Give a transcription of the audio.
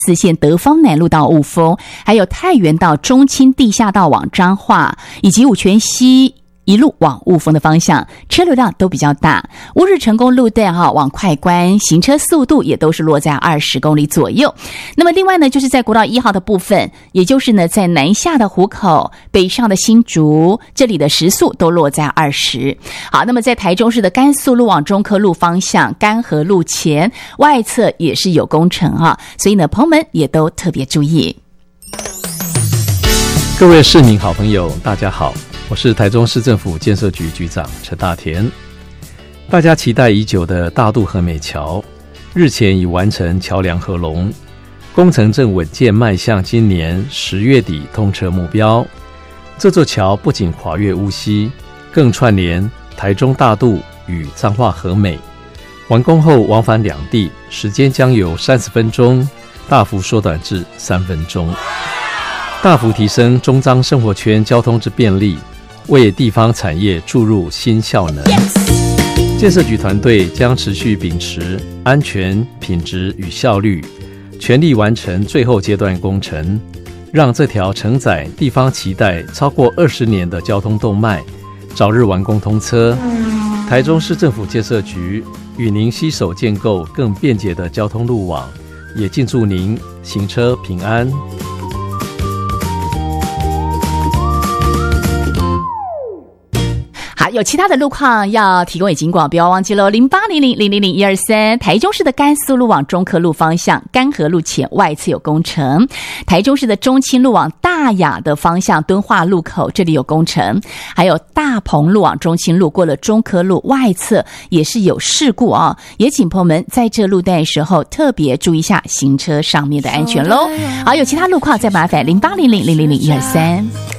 四线德芳南路到雾峰，还有太原到中清地下道往彰化，以及五权西一路往雾峰的方向，车流量都比较大。乌日成功路段往快关，行车速度也都是落在20公里左右。那么另外呢，就是在国道1号的部分，也就是呢在南下的湖口、北上的新竹，这里的时速都落在20。好，那么在台中市的甘肃路往中科路方向，甘河路前外侧也是有工程所以呢朋友们也都特别注意。 各位市民好朋友大家好，我是台中市政府建设局局长陈大田。大家期待已久的大渡和美桥日前已完成桥梁合龙，工程正稳健迈向今年10月底通车目标。这座桥不仅跨越乌溪，更串联台中大渡与彰化和美，完工后往返两地时间将由30分钟大幅缩短至3分钟，大幅提升中彰生活圈交通之便利，为地方产业注入新效能。建设局团队将持续秉持安全、品质与效率，全力完成最后阶段工程，让这条承载地方期待超过20年的交通动脉早日完工通车。台中市政府建设局与您携手建构更便捷的交通路网，也敬祝您行车平安。 好，有其他的路况要提供给警广，不要忘记咯，0800000123。台中市的甘肃路往中科路方向，甘河路前外侧有工程；台中市的中清路往大雅的方向，敦化路口这里有工程；还有大鹏路往中清路过了中科路外侧也是有事故也请朋友们在这路段的时候特别注意一下行车上面的安全咯。好，有其他路况再麻烦0800000123。